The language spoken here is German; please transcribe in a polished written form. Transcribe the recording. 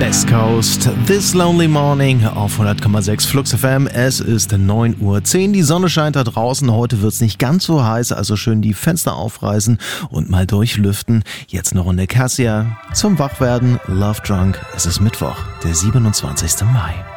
West Coast, This Lonely Morning auf 100,6 Flux FM. Es ist 9:10 Uhr. Die Sonne scheint da draußen. Heute wird's nicht ganz so heiß, also schön die Fenster aufreißen und mal durchlüften. Jetzt eine Runde Cassia zum Wachwerden. Love Drunk. Es ist Mittwoch, der 27. Mai.